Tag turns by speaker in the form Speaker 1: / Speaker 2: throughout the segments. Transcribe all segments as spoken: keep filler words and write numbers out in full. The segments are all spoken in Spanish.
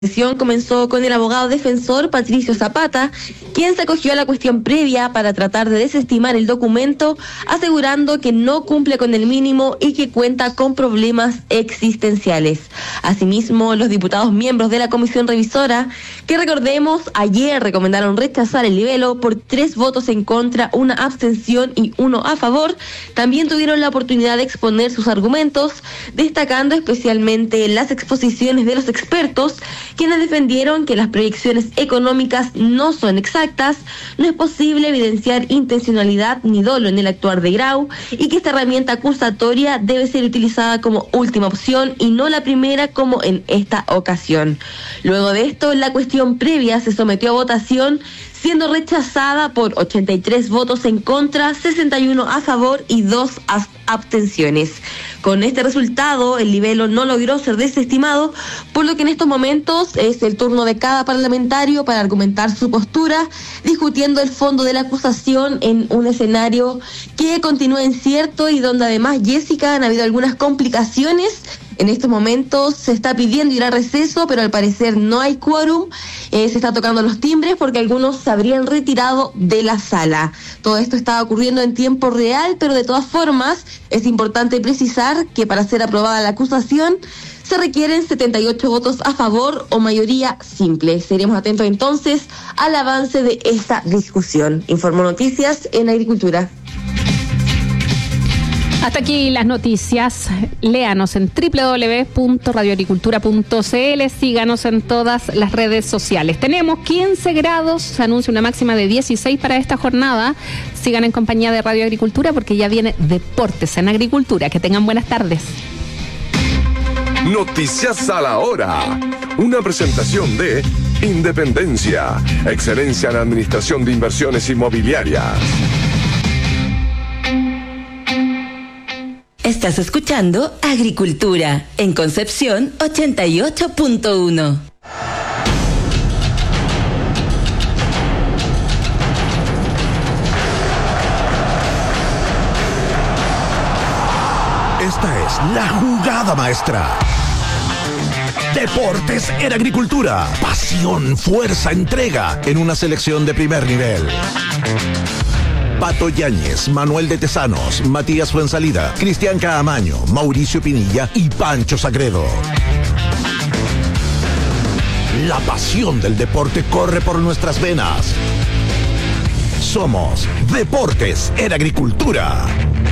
Speaker 1: La sesión comenzó con el abogado defensor Patricio Zapata, quien se acogió a la cuestión previa para tratar de desestimar el documento, asegurando que no cumple con el mínimo y que cuenta con problemas existenciales. Asimismo, los diputados miembros de la comisión revisora, que recordemos ayer recomendaron rechazar el libelo por tres votos en contra, una abstención y uno a favor, también tuvieron la oportunidad de exponer sus argumentos, destacando especialmente las exposiciones de los expertos, quienes defendieron que las proyecciones económicas no son exactas, no es posible evidenciar intencionalidad ni dolo en el actuar de Grau y que esta herramienta acusatoria debe ser utilizada como última opción y no la primera como en esta ocasión. Luego de esto, la cuestión previa se sometió a votación, siendo rechazada por ochenta y tres votos en contra, sesenta y uno a favor y dos abstenciones. Con este resultado, el libelo no logró ser desestimado, por lo que en estos momentos es el turno de cada parlamentario para argumentar su postura, discutiendo el fondo de la acusación en un escenario que continúa incierto y donde además, Jessica, han habido algunas complicaciones. En estos momentos se está pidiendo ir a receso, pero al parecer no hay quórum. Eh, se está tocando los timbres porque algunos se habrían retirado de la sala. Todo esto está ocurriendo en tiempo real, pero de todas formas es importante precisar que para ser aprobada la acusación se requieren setenta y ocho votos a favor o mayoría simple. Seremos atentos entonces al avance de esta discusión. Informó Noticias en Agricultura.
Speaker 2: Hasta aquí las noticias. Léanos en doble u doble u doble u punto radio agricultura punto c l. Síganos en todas las redes sociales. Tenemos quince grados, se anuncia una máxima de dieciséis para esta jornada. Sigan en compañía de Radio Agricultura porque ya viene Deportes en Agricultura. Que tengan buenas tardes.
Speaker 3: Noticias a la hora. Una presentación de Independencia, excelencia en administración de inversiones inmobiliarias.
Speaker 4: Estás escuchando Agricultura en Concepción ochenta y ocho punto uno.
Speaker 5: Esta es la jugada maestra. Deportes en Agricultura. Pasión, fuerza, entrega en una selección de primer nivel. Pato Yáñez, Manuel de Tesanos, Matías Fuensalida, Cristian Caamaño, Mauricio Pinilla y Pancho Sagredo. La pasión del deporte corre por nuestras venas. Somos Deportes en Agricultura.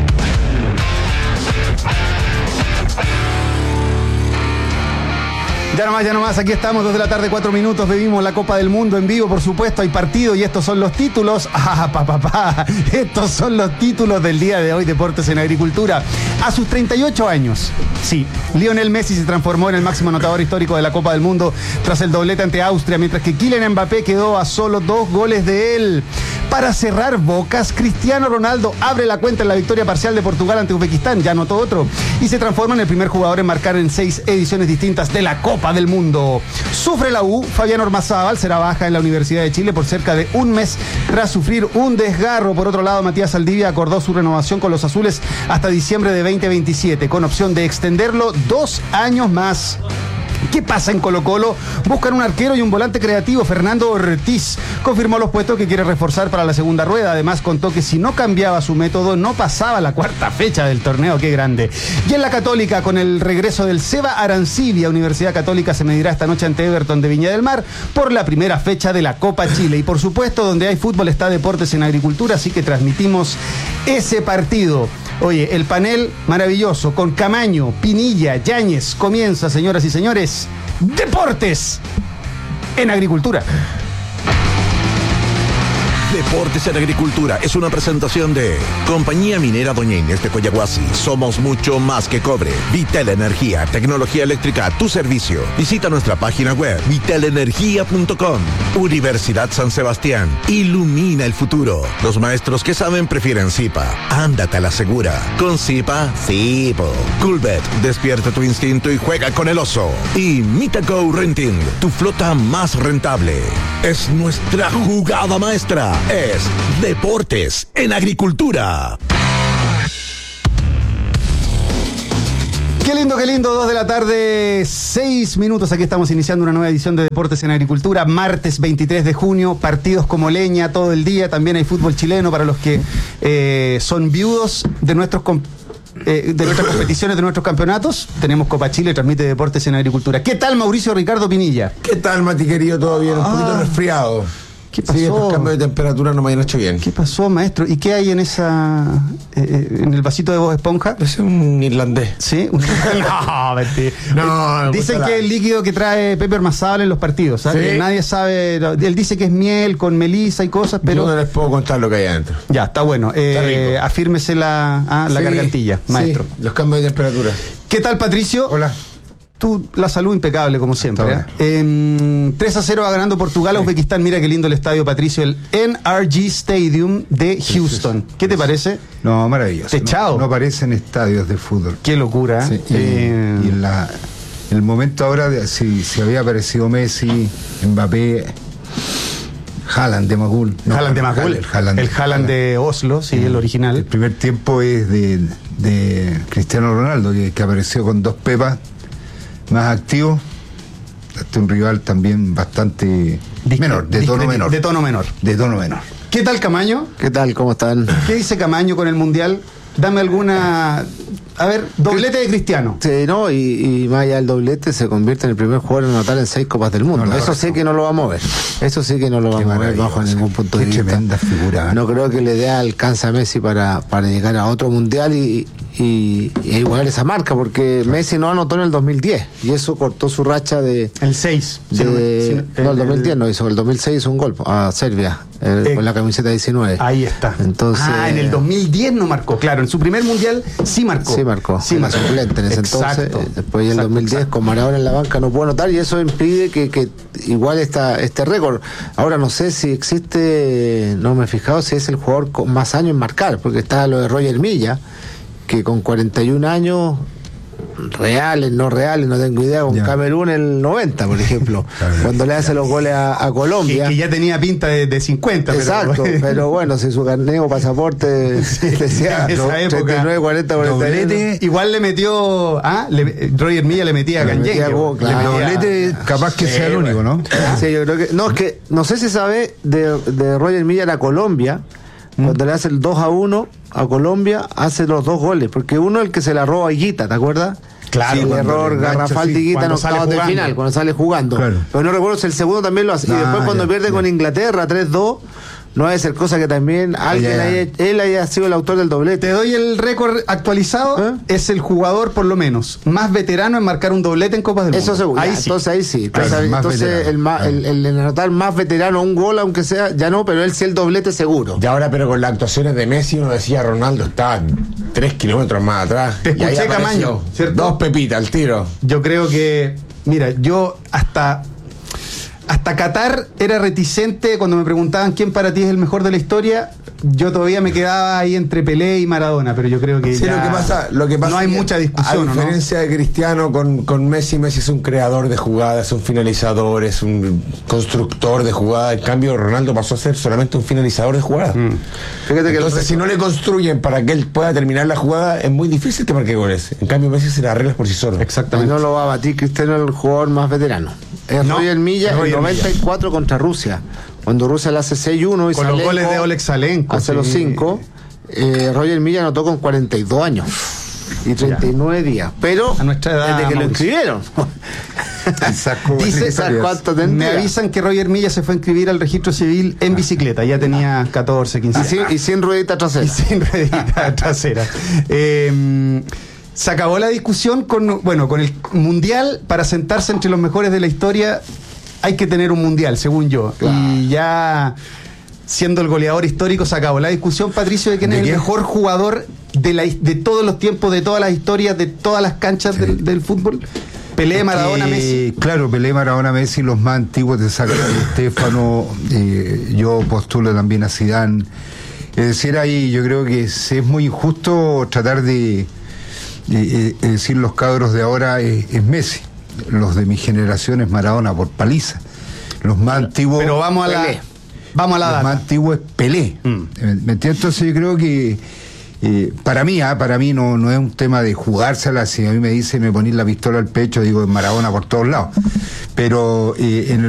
Speaker 6: Ya nomás, ya nomás, aquí estamos, dos de la tarde, cuatro minutos, vivimos la Copa del Mundo en vivo, por supuesto, hay partido y estos son los títulos. Ah, papá, pa, pa. Estos son los títulos del día de hoy, Deportes en Agricultura. A sus treinta y ocho años, sí, Lionel Messi se transformó en el máximo anotador histórico de la Copa del Mundo tras el doblete ante Austria, mientras que Kylian Mbappé quedó a solo dos goles de él. Para cerrar bocas, Cristiano Ronaldo abre la cuenta en la victoria parcial de Portugal ante Uzbekistán, ya anotó otro, y se transforma en el primer jugador en marcar en seis ediciones distintas de la Copa del Mundo. Sufre la U, Fabián Ormazábal será baja en la Universidad de Chile por cerca de un mes tras sufrir un desgarro. Por otro lado, Matías Saldivia acordó su renovación con los azules hasta diciembre de veinte veintisiete, con opción de extenderlo dos años más. ¿Qué pasa en Colo-Colo? Buscan un arquero y un volante creativo. Fernando Ortiz confirmó los puestos que quiere reforzar para la segunda rueda. Además, contó que si no cambiaba su método, no pasaba la cuarta fecha del torneo. ¡Qué grande! Y en la Católica, con el regreso del Seba Arancibia, Universidad Católica se medirá esta noche ante Everton de Viña del Mar por la primera fecha de la Copa Chile. Y por supuesto, donde hay fútbol está Deportes en Agricultura, así que transmitimos ese partido. Oye, el panel maravilloso con Camaño, Pinilla, Yáñez. Comienza, señoras y señores, Deportes en Agricultura.
Speaker 5: Deportes en Agricultura es una presentación de Compañía Minera Doña Inés de Coyahuasi. Somos mucho más que cobre. Vitel Energía, tecnología eléctrica a tu servicio. Visita nuestra página web vitel energía punto com. Universidad San Sebastián. Ilumina el futuro. Los maestros que saben prefieren Zipa. Ándate a la segura. Con Zipa, sí, po. Coolbet, despierta tu instinto y juega con el oso. Y Mitaco Renting, tu flota más rentable. Es nuestra jugada maestra. Es Deportes en Agricultura.
Speaker 6: Qué lindo, qué lindo, dos de la tarde, seis minutos. Aquí estamos iniciando una nueva edición de Deportes en Agricultura, martes veintitrés de junio, partidos como leña todo el día. También hay fútbol chileno para los que eh, son viudos de nuestros eh, de nuestras competiciones, de nuestros campeonatos. Tenemos Copa Chile, transmite Deportes en Agricultura. ¿Qué tal, Mauricio Ricardo Pinilla?
Speaker 7: ¿Qué tal, Mati querido? ¿Todo bien? Un
Speaker 6: Ah.
Speaker 7: poquito resfriado.
Speaker 6: ¿Qué pasó?
Speaker 7: Sí, estos cambios de temperatura no me han hecho bien.
Speaker 6: ¿Qué pasó, maestro? ¿Y qué hay en esa eh, en el vasito de Bob Esponja?
Speaker 7: Es un irlandés.
Speaker 6: ¿Sí? No, mentira.
Speaker 7: No, me
Speaker 6: Dicen
Speaker 7: gusta
Speaker 6: que
Speaker 7: la-
Speaker 6: es el líquido que trae Pepe Armazábal en los partidos, ¿sabes?
Speaker 7: ¿Sí?
Speaker 6: Nadie sabe, él dice que es miel con melisa y cosas, pero
Speaker 7: Yo no les puedo contar lo que hay adentro.
Speaker 6: ya, está bueno.
Speaker 7: Está
Speaker 6: Eh,
Speaker 7: rico.
Speaker 6: afírmese la, ah, la
Speaker 7: Sí,
Speaker 6: gargantilla, maestro.
Speaker 7: sí, los cambios de temperatura.
Speaker 6: ¿Qué tal, Patricio?
Speaker 8: Hola.
Speaker 6: Tú, la salud impecable, como siempre.
Speaker 8: ahora.
Speaker 6: ¿eh? Eh, tres a cero va ganando Portugal a Uzbekistán. Mira qué lindo el estadio, Patricio. El N R G Stadium de Houston. ¿Qué te parece?
Speaker 8: No, maravilloso.
Speaker 6: Techado.
Speaker 8: No, no parecen estadios de fútbol.
Speaker 6: Qué locura.
Speaker 8: Sí,
Speaker 6: ¿eh?
Speaker 8: y,
Speaker 6: Eh,
Speaker 8: y en la, el momento ahora, de, si, si había aparecido Messi, Mbappé, Haaland de Magul. no,
Speaker 6: Haaland de Magul.
Speaker 8: El Haaland,
Speaker 6: El Haaland de Oslo, sí, el
Speaker 8: El
Speaker 6: original.
Speaker 8: primer tiempo es de, de Cristiano Ronaldo, que, que apareció con dos pepas más activos. Este un rival también bastante
Speaker 6: Discre-
Speaker 8: menor, de tono
Speaker 6: discreti-
Speaker 8: menor.
Speaker 6: De tono menor.
Speaker 8: De tono menor.
Speaker 6: ¿Qué tal, Camaño?
Speaker 9: ¿Qué tal? ¿Cómo están?
Speaker 6: ¿Qué dice Camaño con el Mundial? Dame alguna... A ver, doblete de Cristiano.
Speaker 9: Sí, no, y, y más allá del doblete se convierte en el primer jugador en anotar en seis Copas del Mundo.
Speaker 8: No, la
Speaker 9: Eso
Speaker 8: verdad.
Speaker 9: sí que no lo va a mover. Eso sí que no lo va
Speaker 8: Qué
Speaker 9: a mover
Speaker 8: maravilloso.
Speaker 9: bajo ningún punto
Speaker 8: Qué
Speaker 9: de vista.
Speaker 8: tremenda figura, ¿eh?
Speaker 9: No creo que le dé alcance a Messi para, para llegar a otro Mundial y, y, y igualar esa marca, porque Messi no anotó en el dos mil diez y eso cortó su racha de...
Speaker 6: El seis.
Speaker 9: de-
Speaker 6: Si no me- si no-
Speaker 9: no, el dos mil diez no hizo, el dos mil seis hizo un gol a Serbia eh,
Speaker 6: Eh,
Speaker 9: con la camiseta diecinueve.
Speaker 6: Ahí está.
Speaker 9: Entonces,
Speaker 6: ah, en el dos mil diez no marcó. Claro, en su primer Mundial sí marcó.
Speaker 9: Sí marcó,
Speaker 6: Sí
Speaker 9: era
Speaker 6: marcó.
Speaker 9: suplente en ese
Speaker 6: Exacto.
Speaker 9: entonces. eh, Después ya en el
Speaker 6: Exacto,
Speaker 9: dos mil diez
Speaker 6: exacto.
Speaker 9: con Maradona en la banca no pudo anotar y eso impide que, que igual esta, este récord. Ahora no sé si existe, no me he fijado si es el jugador con más años en marcar, porque está lo de Roger Milla, que con cuarenta y un años reales, no reales, no tengo idea, con
Speaker 8: Ya.
Speaker 9: Camerún el noventa, por ejemplo,
Speaker 8: Claro.
Speaker 9: cuando le hace los goles a, a
Speaker 6: Que,
Speaker 9: Colombia.
Speaker 6: que ya tenía pinta de, de cincuenta. pero-
Speaker 9: Exacto, pero bueno, si su carnet o pasaporte decía
Speaker 6: en esa época,
Speaker 9: treinta y nueve, cuarenta, cuarenta y uno.
Speaker 6: Doblete, igual le metió. Ah, le- Roger Milla le metía a
Speaker 9: Le
Speaker 6: Canyengue.
Speaker 9: metía gol,
Speaker 6: Le
Speaker 9: claro.
Speaker 6: metía-
Speaker 8: Doblete, capaz que sea el único, ¿no?
Speaker 9: Sí, yo creo que. No, es que no sé si sabe de, de Roger Milla a Colombia, cuando le hace el dos a uno a Colombia, hace los dos goles, porque uno es el que se la roba a Higuita, ¿te acuerdas?
Speaker 6: Claro,
Speaker 9: Sí, el
Speaker 8: cuando
Speaker 9: error
Speaker 8: le engancha,
Speaker 9: garrafal
Speaker 8: sí,
Speaker 9: de Higuita en
Speaker 6: cuando sale
Speaker 9: octavos de
Speaker 6: jugando.
Speaker 9: final, cuando sale jugando.
Speaker 8: Claro.
Speaker 9: Pero no recuerdo si el segundo también lo hace. Y
Speaker 8: Ah,
Speaker 9: después cuando
Speaker 8: ya,
Speaker 9: pierde
Speaker 8: ya.
Speaker 9: con Inglaterra tres dos, no debe ser cosa que también alguien
Speaker 8: ya.
Speaker 9: haya- él haya sido el autor del doblete.
Speaker 6: Te doy el récord actualizado.
Speaker 9: ¿Eh?
Speaker 6: Es el jugador, por lo menos, más veterano en marcar un doblete en Copas del Mundo.
Speaker 9: Eso seguro.
Speaker 6: Ahí
Speaker 9: ya,
Speaker 6: sí.
Speaker 9: Entonces ahí sí.
Speaker 8: Claro,
Speaker 9: Entonces,
Speaker 8: el más
Speaker 9: entonces
Speaker 8: veterano,
Speaker 9: el, más,
Speaker 8: claro.
Speaker 9: el, el, el anotar más veterano un gol, aunque sea, ya no, pero él sí el doblete seguro.
Speaker 7: Y ahora, pero con las actuaciones de Messi, uno decía Ronaldo está tres kilómetros más atrás.
Speaker 6: Te
Speaker 7: Y ahí
Speaker 6: escuché,
Speaker 7: apareció
Speaker 6: Camaño, ¿cierto?
Speaker 7: Dos pepitas al tiro.
Speaker 6: Yo creo que, mira, yo hasta hasta Qatar era reticente cuando me preguntaban quién para ti es el mejor de la historia. Yo todavía me quedaba ahí entre Pelé y Maradona, pero yo creo que
Speaker 7: Sí,
Speaker 6: ya
Speaker 7: lo que pasa, lo que pasa
Speaker 6: no hay
Speaker 7: es que,
Speaker 6: mucha discusión,
Speaker 7: a
Speaker 6: ¿no?
Speaker 7: diferencia de Cristiano con, con Messi, Messi es un creador de jugadas, es un finalizador, es un constructor de jugadas. En cambio, Ronaldo pasó a ser solamente un finalizador de jugadas.
Speaker 6: Mm.
Speaker 9: Fíjate que el
Speaker 7: Entonces, si no le construyen para que él pueda terminar la jugada, es muy difícil que marque goles. En cambio, Messi se la arregla por sí solo.
Speaker 6: Exactamente.
Speaker 9: No lo va a batir Cristiano, el jugador más veterano. Es
Speaker 6: No,
Speaker 9: Roger Milla
Speaker 6: es Roger
Speaker 9: en noventa y cuatro contra Rusia. Cuando Rusia le hace seis uno y
Speaker 6: Con los
Speaker 9: Salenko
Speaker 6: goles de Oleg Salenko,
Speaker 9: hace
Speaker 6: sí.
Speaker 9: los cinco. Eh, Roger Milla anotó con cuarenta y dos años y treinta y nueve días. Pero
Speaker 6: A nuestra edad,
Speaker 9: desde que lo
Speaker 6: Mauricio.
Speaker 9: inscribieron.
Speaker 8: Saco
Speaker 6: Dice-
Speaker 9: ¿Sabes cuánto
Speaker 6: Me
Speaker 9: tendría?
Speaker 6: avisan que Roger Milla se fue a inscribir al registro civil en bicicleta. Ya tenía catorce, quince
Speaker 9: Y
Speaker 6: años.
Speaker 9: sin, y sin ruedita trasera.
Speaker 6: Y sin ruedita trasera. Eh, se acabó la discusión con, bueno, con el mundial. Para sentarse entre los mejores de la historia hay que tener un mundial, según yo. Y ya siendo el goleador histórico se acabó la discusión, Patricio, de quién
Speaker 8: ¿De
Speaker 6: es el
Speaker 8: quién?
Speaker 6: mejor jugador de, la, de todos los tiempos, de todas las historias, de todas las canchas
Speaker 8: Sí.
Speaker 6: del, del fútbol. Pelé, Maradona,
Speaker 8: Que,
Speaker 6: Messi.
Speaker 8: Claro, Pelé, Maradona, Messi, los más antiguos de sacar a Estefano, eh, yo postulo también a Zidane. Es decir, ahí yo creo que es, es muy injusto tratar de, de- de decir los cabros de ahora es, es Messi, los de mi generación es Maradona por paliza, los más antiguos.
Speaker 6: Pero vamos a la,
Speaker 9: Pelé.
Speaker 6: vamos a la
Speaker 8: Los
Speaker 6: data.
Speaker 8: más antiguo es Pelé.
Speaker 6: Mm.
Speaker 8: ¿Me entiendes? Entonces yo creo que, Eh, para mí, ah, para mí no, no es un tema de jugársela. Si a mí me dicen me poner la pistola al pecho, digo Maradona por todos lados. Pero eh, en el